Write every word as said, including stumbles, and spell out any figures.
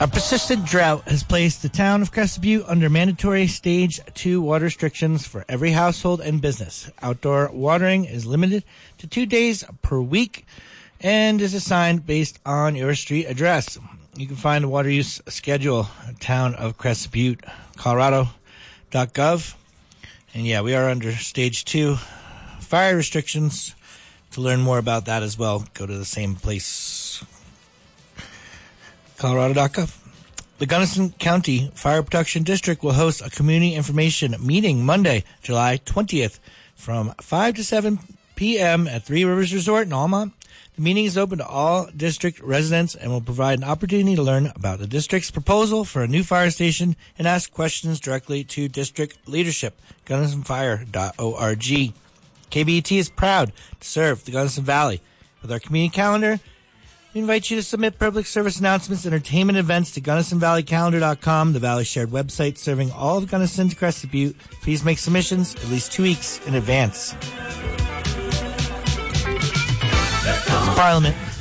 A persistent drought has placed the town of Crested Butte under mandatory Stage two water restrictions for every household and business. Outdoor watering is limited to two days per week and is assigned based on your street address. You can find the water use schedule at town of Crested Butte, Colorado dot gov. And yeah, we are under Stage two fire restrictions. To learn more about that as well, go to the same place, Colorado dot gov. The Gunnison County Fire Protection District will host a community information meeting Monday, July twentieth from five to seven p.m. at Three Rivers Resort in Almont. The meeting is open to all district residents and will provide an opportunity to learn about the district's proposal for a new fire station and ask questions directly to district leadership, gunnison fire dot org. K B E T is proud to serve the Gunnison Valley. With our community calendar, we invite you to submit public service announcements and entertainment events to gunnison valley calendar dot com, the Valley shared website serving all of Gunnison to Crested Butte. Please make submissions at least two weeks in advance. Parliament.